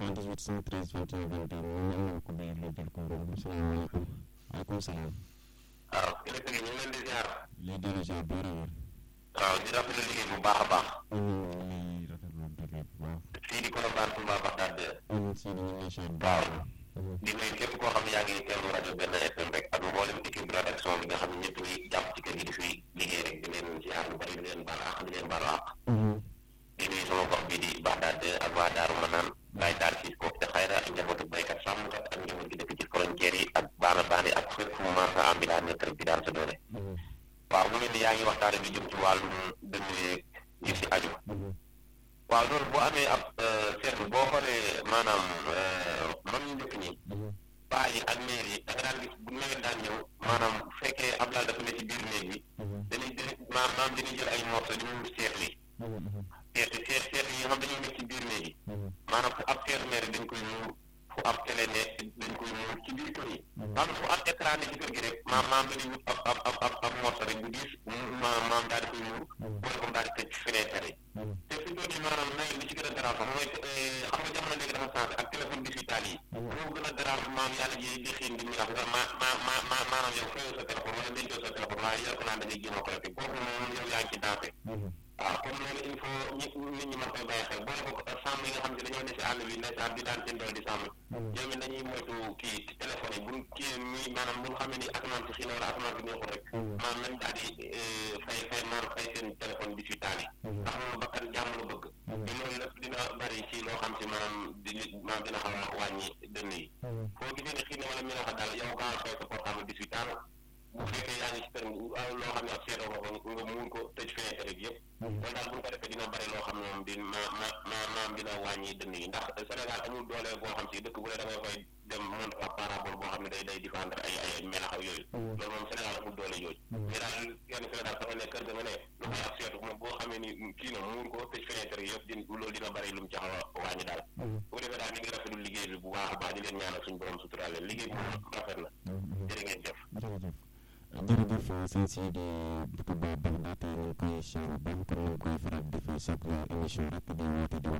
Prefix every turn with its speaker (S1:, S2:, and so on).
S1: 88 113 21 22 ñu amoon ko bi lu jël ko boobu salaamaaleykum. waaleykum salaam.
S2: waaw kilifa gi ñu ngi leen di ziar.
S1: lii dellu ziar bu wér a wér.
S2: waaw di rafetlu liggéey bu baax a baax.
S1: lii rafetlu liggéey bu baax.
S2: fii di Colobane Touba Bagdad.
S1: si ñu ngi lay ziar bu
S2: waaw.
S1: baax.
S2: di nuyu képp koo xam ne yaa ngi teewlu rajo benn FM rek ak mboolem équipe rédaction bi nga xam ne ñëpp ngi jàpp ci kër gi di fi liggéey rek di leen ziar bu bari di leen baal àq di leen baal àq. di nuyu sama gox bi di Bagdad ak waa Daaru Manaan Baye Daal si foofu te xayra ak njabootu baykat sàmmkat ak njaboot gi dëkk ci frontière yi ak baana baani ak fépp fu marsa ambulant nekk rek di daan sa doole. waaw mu mel ni yaa ngi waxtaane bi jëm ci wàllum dënn yeeg yu si aju. waaw loolu boo amee ab seetlu boo xoolee maanaam man ñu njëkk ñi paa yi ak maire yi da nga daan gis bu nawet daan ñëw maanaam bu fekkee ab laal dafa ne ci biir néeg bi dañuy maanaam dañuy jël ay morceau di muur seet li seet yi nga xam dañoo nekk ci biir néeg yi maanaam fu ab seet maire dañ koy muur fu ab télé ne dañ koy muur ci biir kër yi maanaam fu ab écran ne ci kër gi rek maam dañuy wut ab morceau rek bu diis maam daal di koy muur boole ko daal di tëj ci fenêtre yi te fi doon yi maanaam nawet li ci gën a garaaw sax mooy xam nga jamono léegi dafa changé ak téléphone digital yi moo gën a garaaw maam yàlla ji di xiin di ñu wax nga maanaam yow fayoo sa téléphone wala dencoo sa téléphone waaye yor ko naan da ngay jéem a connecté kooku moom yow yaa ngi ci dansé waaw comme loolu il faut nit ñi mën koy bàyyi xel boole ko sàmm yi nga xam ne dañoo ne si àll bi ndeysaan di daan seen doole di sàmm ñoom it dañuy moytu kii téléphone yi buñ kii muy maanaam buñ xamee ni asamaan si xiin wala asamaan si neexul rek maanaam nañ daal di fay seen téléphone digital yi ndax moom bakkan jàmm la bëgg te loolu lépp dina bari ci loo xam si maanaam dina xaw a wàññi dënn yi foo gisee ne xiin wala melaxa daal yow gaa fay sa portable digital bu fekkee yaa ngi si kër loo xam ne ab seetoo ko nga muur ko tëj fenêtre rek yëpp loolu daal bu ñu ko defee dina bari loo xam ne moom maam dina wàññi dënn yi ndax Sénégal amul doole boo xam si dëkk bu ne da nga koy dem montre ab parabole boo xam ne day défendre ay melaxaw yooyu loolu moom Sénégal amul doole yooyu mais daal kenn Sénégal fa nga ne kër ga nga ne lu koy ab seetu moom boo xamee ni kii na muur ko tëj fenêtre yi yëpp loolu dina bari lu mu ci xaw a wàññi daal bu defee daal ñu ngi rafetlu liggéey bi bu baax a baax di leen ñaanal suñu borom suturaal leen liggéey bu rafet na jërë ngeen jëf
S1: jërëjëf sëñ Sidi bu ko baax Bagdad ñu ngi koy siyaar bu baax comme ni ñu koy faral di defee chaque émission rek di woote di